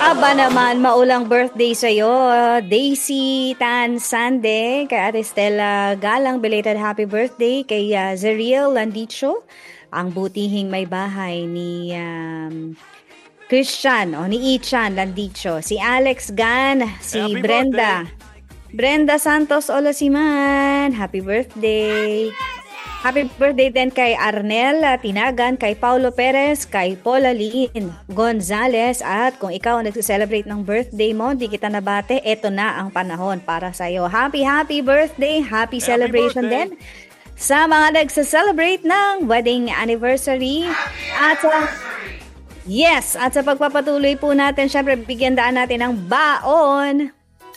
Aba naman, maulang birthday sa'yo, Daisy Tan Sande, kay Ate Stella Galang, belated happy birthday, kay Zeriel Landicho, ang butihing may bahay ni Christian, ni Ichan Landicho, si Alex Gan, si Happy Brenda, Brenda Santos Olasiman, happy birthday. Happy birthday din kay Arnel Tinagan, kay Paulo Perez, kay Paula Lynn Gonzalez. At kung ikaw nagse-celebrate ng birthday mo, di kita nabate, eto na ang panahon para sa'yo. Happy birthday, happy celebration birthday din sa mga nagse-celebrate ng wedding anniversary. At yes, at sa pagpapatuloy po natin, syempre bigyan daan natin ng baon.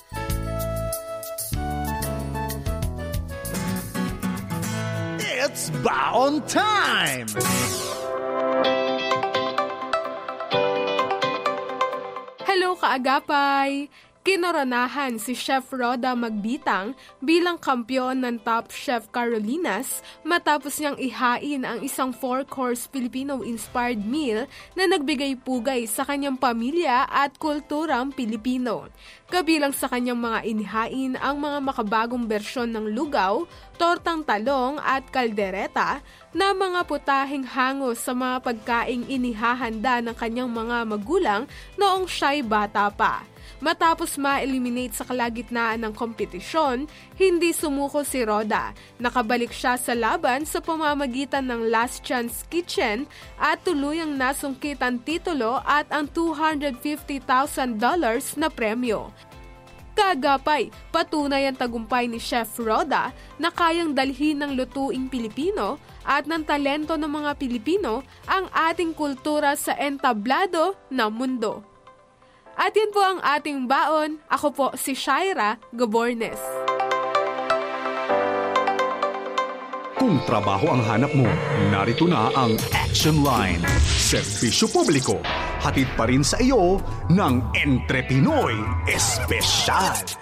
It's Baon Time! Hello kaagapay! Kinoronahan si Chef Roda Magbitang bilang kampyon ng Top Chef Carolinas matapos niyang ihain ang isang 4-course Filipino-inspired meal na nagbigay pugay sa kanyang pamilya at kulturang Pilipino. Kabilang sa kanyang mga inihain ang mga makabagong bersyon ng lugaw, tortang talong at kaldereta na mga putahing hango sa mga pagkaing inihahanda ng kanyang mga magulang noong siya'y bata pa. Matapos ma-eliminate sa kalagitnaan ng kompetisyon, hindi sumuko si Roda. Nakabalik siya sa laban sa pamamagitan ng Last Chance Kitchen at tuluyang nasungkit ang titulo at ang $250,000 na premyo. Kaagapay, patunay ang tagumpay ni Chef Roda na kayang dalhin ng lutuing Pilipino at ng talento ng mga Pilipino ang ating kultura sa entablado na mundo. At yan po ang ating baon. Ako po si Shaira Gabornes. Kung trabaho ang hanap mo, narito na ang Action Line. Serbisyo publiko, hatid pa rin sa iyo ng Entre Pinoy Espesyal.